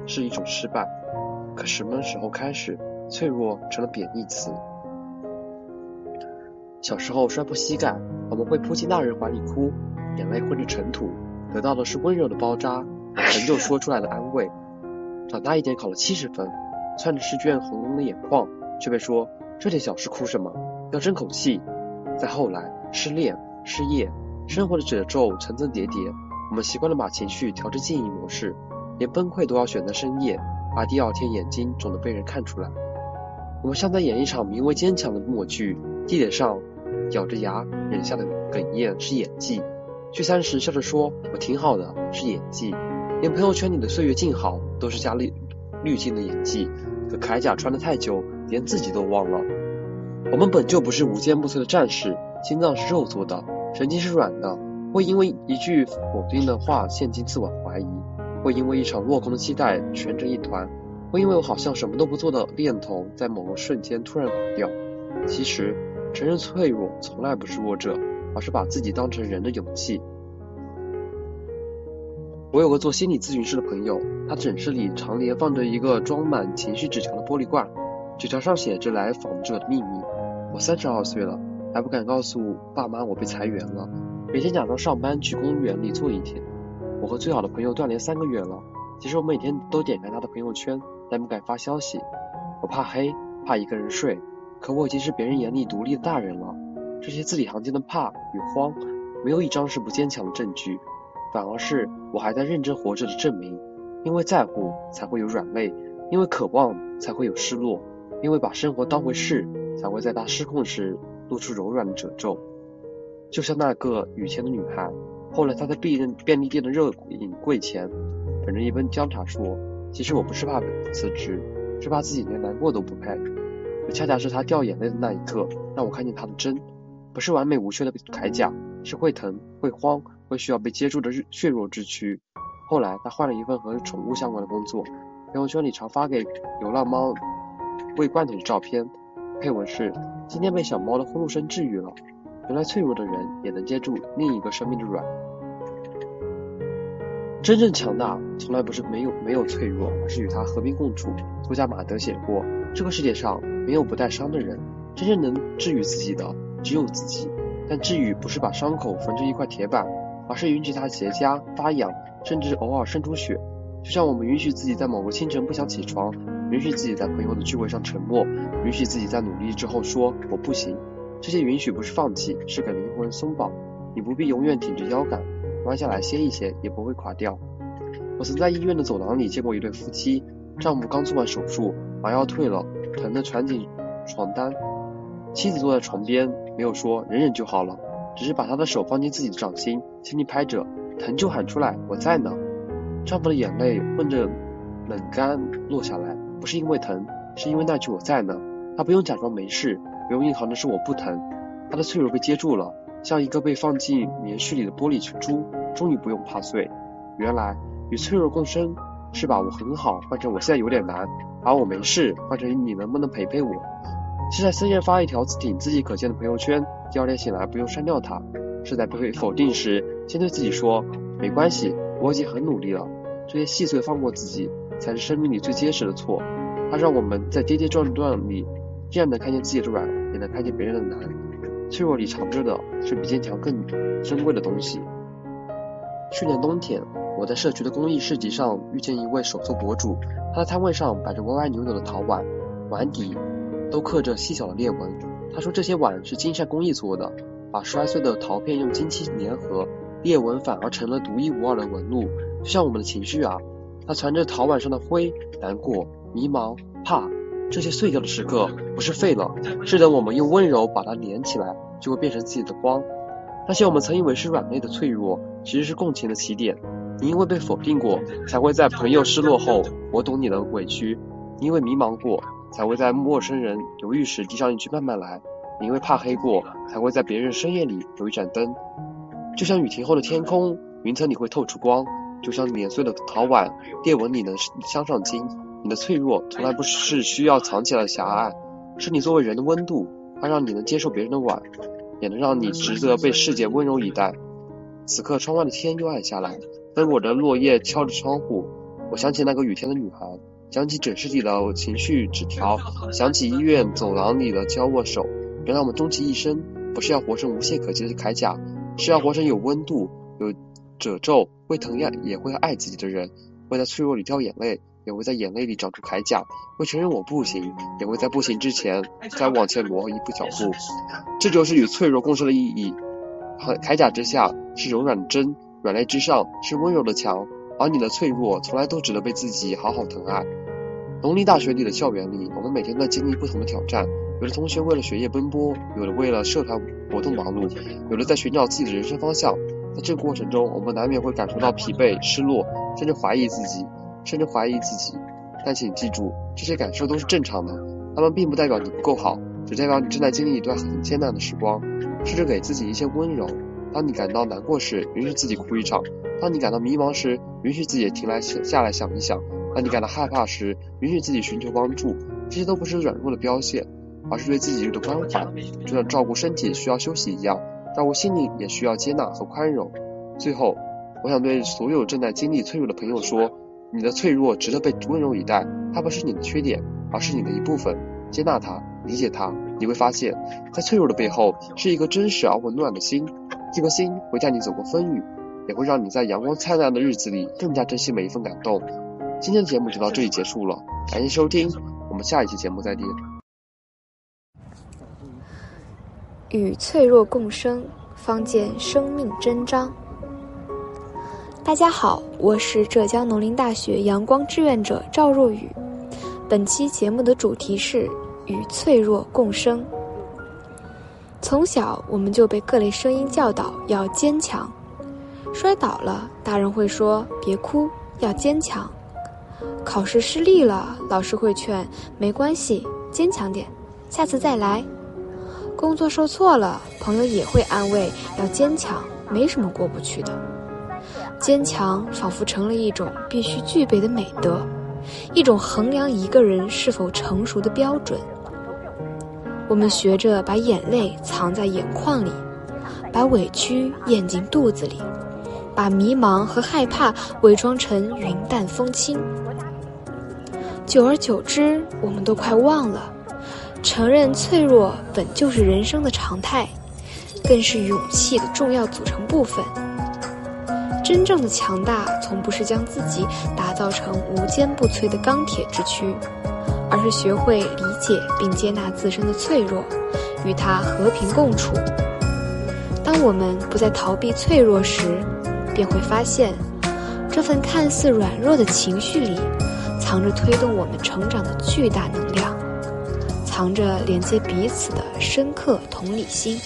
是一种失败。可什么时候开始，脆弱成了贬义词？小时候摔破膝盖，我们会扑进大人怀里哭，眼泪混着尘土，得到的是温柔的包扎，成就说出来的安慰。长大一点考了70分，攥着试卷红红的眼眶，却被说这点小事哭什么，要争口气。再后来，失恋、失业，生活的褶皱层层叠叠，我们习惯了把情绪调至静音模式，连崩溃都要选在深夜，怕第二天眼睛肿得被人看出来。我们像在演一场名为坚强的默剧，地铁上咬着牙忍下的哽咽是演技，聚餐时笑着说我挺好的是演技，连朋友圈里的岁月静好都是加滤镜的演技。可铠甲穿得太久，连自己都忘了。我们本就不是无坚不摧的战士，心脏是肉做的，神经是软的，会因为一句否定的话陷进自我怀疑，会因为一场落空的期待蜷成一团，会因为我好像什么都不做的念头在某个瞬间突然垮掉。其实承认脆弱从来不是弱者，而是把自己当成人的勇气。我有个做心理咨询师的朋友，他诊室里常年放着一个装满情绪纸条的玻璃罐，纸条上写着来访者的秘密。我32岁了，还不敢告诉爸妈我被裁员了，每天假装上班去公园里坐一天。我和最好的朋友断联3个月了，其实我每天都点开他的朋友圈，但不敢发消息。我怕黑，怕一个人睡，可我已经是别人眼里独立的大人了。这些字里行间的怕与慌，没有一张是不坚强的证据，反而是我还在认真活着的证明。因为在乎才会有软肋，因为渴望才会有失落，因为把生活当回事才会在它失控时露出柔软的褶皱。就像那个雨前的女孩，后来她在便利店的热饮柜前捧着一杯姜茶说，其实我不是怕辞职，是怕自己连难过都不配。可恰恰是她掉眼泪的那一刻，让我看见她的真，不是完美无缺的铠甲，是会疼会慌会需要被接住的血肉之躯。后来他换了一份和宠物相关的工作，朋友圈里常发给流浪猫喂罐头的照片，配文是今天被小猫的呼噜声治愈了。原来脆弱的人也能接住另一个生命的软。真正强大从来不是没有脆弱，而是与它和平共处。作家马德写过，这个世界上没有不带伤的人，真正能治愈自己的只有自己。但治愈不是把伤口缝成一块铁板，而是允许它结痂发痒，甚至偶尔渗出血。就像我们允许自己在某个清晨不想起床，允许自己在朋友的聚会上沉默，允许自己在努力之后说我不行。这些允许不是放弃，是给灵魂松绑。你不必永远挺着腰杆，弯下来歇一歇也不会垮掉。我曾在医院的走廊里见过一对夫妻，丈夫刚做完手术，麻药退了，疼得喘紧床单，妻子坐在床边，没有说忍忍就好了，只是把他的手放进自己的掌心，轻轻拍着，疼就喊出来我在呢。丈夫的眼泪混着冷干落下来，不是因为疼，是因为那句我在呢。他不用假装没事，不用硬扛的是我不疼，他的脆弱被接住了，像一个被放进棉絮里的玻璃珠，终于不用怕碎。原来与脆弱共生是把我很好换成我现在有点难，把我没事换成你能不能陪陪我，是在深夜发一条仅自己可见的朋友圈，第二天醒来不用删掉它，是在被否定时先对自己说没关系，我已经很努力了。这些细碎放过自己，才是生命里最结实的错。它让我们在跌跌撞撞里依然能看见自己的软，也能看见别人的难。脆弱里藏着的是比坚强更珍贵的东西。去年冬天，我在社区的公益市集上遇见一位手作博主，他的摊位上摆着歪歪扭扭的陶碗，碗底都刻着细小的裂纹。他说这些碗是金善工艺做的，把摔碎的陶片用金漆粘合，裂纹反而成了独一无二的纹路。就像我们的情绪啊，它缠着陶碗上的灰，难过、迷茫、怕，这些碎掉的时刻不是废了，是等我们用温柔把它连起来，就会变成自己的光。那些我们曾以为是软肋的脆弱，其实是共情的起点。你因为被否定过，才会在朋友失落后我懂你的委屈；你因为迷茫过，才会在陌生人犹豫时递上一句慢慢来；你因为怕黑过，才会在别人深夜里有一盏灯。就像雨停后的天空，云层里会透出光，就像碾碎的陶碗，裂纹里能镶上金。你的脆弱从来不是需要藏起来的狭隘，是你作为人的温度，它让你能接受别人的碗，也能让你值得被世界温柔以待。此刻窗外的天又暗下来，灯裹着落叶敲着窗户， 我想起那个雨天的女孩，想起诊室里的情绪纸条，想起医院走廊里的交握手。原来我们终其一生，不是要活成无懈可击的铠甲，是要活成有温度、有褶皱、会疼爱也会爱自己的人，会在脆弱里掉眼泪，也会在眼泪里长出铠甲，会承认我不行，也会在不行之前再往前挪一步脚步。这就是与脆弱共生的意义。铠甲之下是柔软的针，软肋之上是温柔的墙，而你的脆弱从来都值得被自己好好疼爱。农林大学里的校园里，我们每天都在经历不同的挑战，有的同学为了学业奔波，有的为了社团活动忙碌，有的在寻找自己的人生方向。在这个过程中，我们难免会感受到疲惫、失落，甚至怀疑自己。但请记住，这些感受都是正常的，它们并不代表你不够好，只代表你正在经历一段很艰难的时光。试着给自己一些温柔，当你感到难过时，允许自己哭一场；当你感到迷茫时，允许自己下来想一想；当你感到害怕时，允许自己寻求帮助。这些都不是软弱的表现，而是对自己的关怀，就像照顾身体需要休息一样，照顾心灵也需要接纳和宽容。最后，我想对所有正在经历脆弱的朋友说，你的脆弱值得被温柔以待，它不是你的缺点，而是你的一部分。接纳它，理解它，你会发现，在脆弱的背后是一个真实而温暖的心。这个心会带你走过风雨，也会让你在阳光灿烂的日子里更加珍惜每一份感动。今天的节目就到这里结束了，感谢收听，我们下一期节目再见。 与脆弱共生，方见生命真章。大家好，我是浙江农林大学阳光志愿者赵若雨。本期节目的主题是与脆弱共生。从小我们就被各类声音教导要坚强，摔倒了大人会说别哭，要坚强；考试失利了老师会劝没关系，坚强点，下次再来；工作受挫了朋友也会安慰要坚强，没什么过不去的。坚强仿佛成了一种必须具备的美德，一种衡量一个人是否成熟的标准。我们学着把眼泪藏在眼眶里，把委屈咽进肚子里，把迷茫和害怕伪装成云淡风轻。久而久之，我们都快忘了，承认脆弱本就是人生的常态，更是勇气的重要组成部分。真正的强大从不是将自己打造成无坚不摧的钢铁之躯，而是学会理解并接纳自身的脆弱，与它和平共处。当我们不再逃避脆弱时，便会发现这份看似软弱的情绪里藏着推动我们成长的巨大能量，藏着连接彼此的深刻同理心。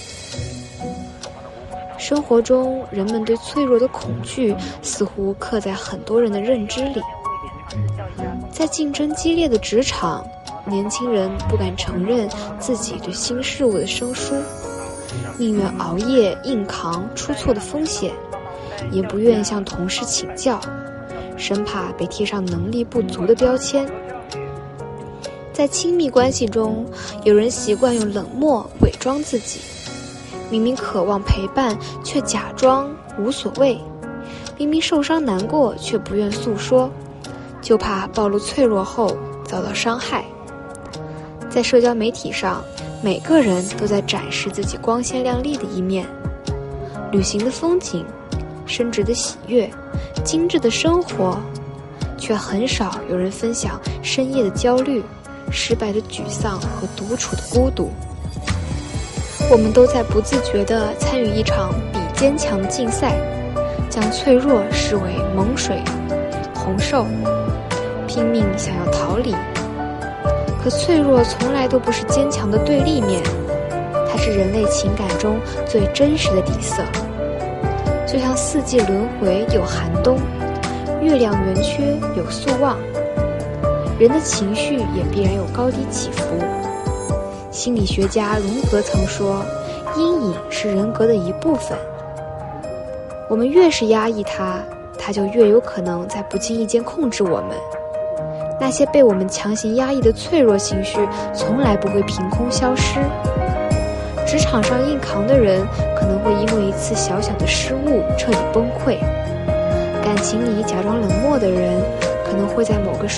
生活中，人们对脆弱的恐惧似乎刻在很多人的认知里。在竞争激烈的职场，年轻人不敢承认自己对新事物的生疏，宁愿熬夜硬扛出错的风险，也不愿向同事请教，生怕被贴上能力不足的标签。在亲密关系中，有人习惯用冷漠伪装自己，明明渴望陪伴，却假装无所谓；明明受伤难过，却不愿诉说，就怕暴露脆弱后遭到伤害。在社交媒体上，每个人都在展示自己光鲜亮丽的一面，旅行的风景，升职的喜悦，精致的生活，却很少有人分享深夜的焦虑、失败的沮丧和独处的孤独。我们都在不自觉地参与一场比坚强的竞赛，将脆弱视为猛水、洪兽，拼命想要逃离。可脆弱从来都不是坚强的对立面，它是人类情感中最真实的底色。就像四季轮回有寒冬，月亮圆缺有宿望，人的情绪也必然有高低起伏。心理学家荣格曾说，阴影是人格的一部分，我们越是压抑它，它就越有可能在不经意间控制我们。那些被我们强行压抑的脆弱情绪从来不会凭空消失。职场上硬扛的人可能会因为一次小小的失误彻底崩溃，感情里假装冷漠的人可能会在某个